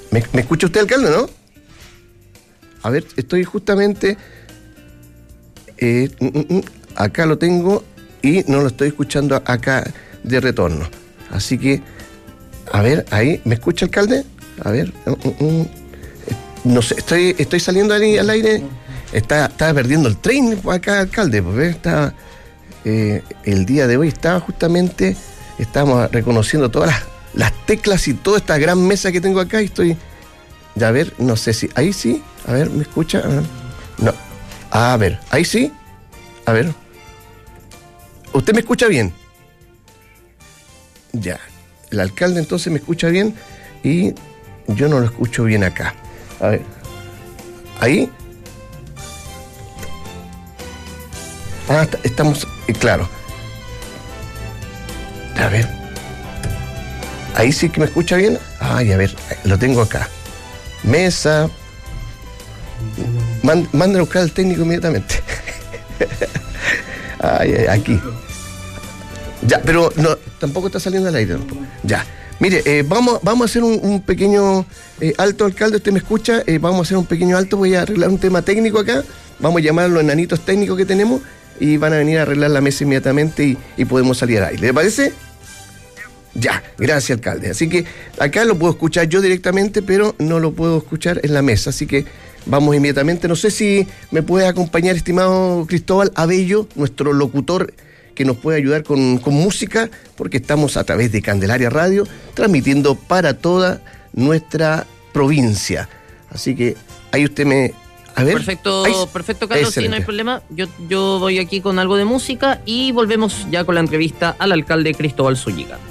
¿Me escucha usted, alcalde, no? A ver, estoy justamente... acá lo tengo y no lo estoy escuchando acá de retorno. Así que, a ver, ahí, ¿me escucha, alcalde? A ver, no sé, estoy saliendo ahí al aire. Estaba perdiendo el tren acá, alcalde, pues, está... el día de hoy estábamos reconociendo todas las teclas y toda esta gran mesa que tengo acá y estoy... Ya, a ver, no sé si... Ahí sí, a ver, ¿me escucha? No. A ver, ahí sí. A ver. ¿Usted me escucha bien? Ya. El alcalde entonces me escucha bien y yo no lo escucho bien acá. A ver. ¿Ahí? Estamos... claro. A ver. Ahí sí que me escucha bien. Ay, a ver, lo tengo acá. Mesa. Manden a buscar al técnico inmediatamente. Aquí. Ya, pero no, tampoco está saliendo al aire. Ya. Mire, vamos a hacer un pequeño alto, alcalde. ¿Usted me escucha? Vamos a hacer un pequeño alto. Voy a arreglar un tema técnico acá. Vamos a llamar a los enanitos técnicos que tenemos y van a venir a arreglar la mesa inmediatamente y podemos salir al aire. ¿Le parece? Ya, gracias, alcalde. Así que acá lo puedo escuchar yo directamente, pero no lo puedo escuchar en la mesa. Así que vamos inmediatamente. No sé si me puede acompañar, estimado Cristóbal Abello, nuestro locutor, que nos puede ayudar con música, porque estamos a través de Candelaria Radio, transmitiendo para toda nuestra provincia. Así que ahí usted me... A ver. Perfecto, Carlos, sí, no hay problema. Yo voy aquí con algo de música y volvemos ya con la entrevista al alcalde Cristóbal Zúñiga.